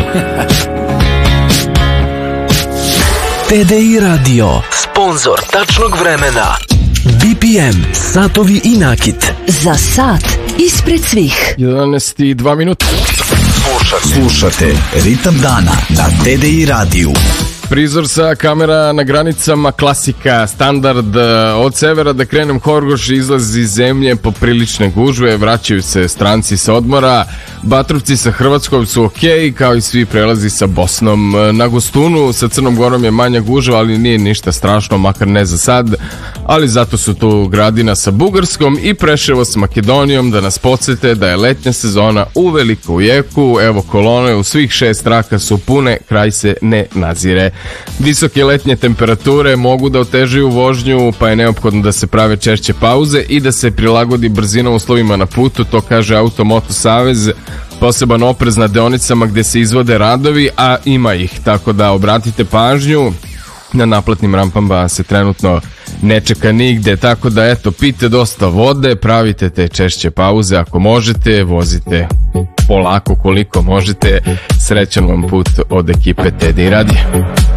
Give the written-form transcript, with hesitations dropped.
TDI Radio, sponzor tačnog vremena. BPM, satovi i nakit. Za sat ispred svih. 11:02. Slušate Ritam dana na TDI radiju. Prizor sa kamera na granicama, klasika, standard. Od severa da krenem, Horgoš izlazi iz zemlje, poprilične gužve, vraćaju se stranci sa odmora, Batrovci sa Hrvatskom su ok, kao i svi prelazi sa Bosnom. Na Gostunu sa Crnom Gorom je manja gužva, ali nije ništa strašno, makar ne za sad, ali zato su tu Gradina sa Bugarskom i Preševo s Makedonijom da nas podsjete da je letnja sezona uveliko u jeku. Evo, kolone u svih 6 traka su pune, kraj se ne nazire. Visoke letnje temperature mogu da otežaju vožnju, pa je neophodno da se prave češće pauze i da se prilagodi brzina uslovima na putu, to kaže Automoto Savez. Poseban oprez na deonicama gde se izvode radovi, a ima ih, tako da obratite pažnju. Na naplatnim rampama se trenutno ne čeka nigde, tako da eto, pijte dosta vode, pravite te češće pauze ako možete, vozite polako koliko možete. Srećan vam put od ekipe TDI Radija.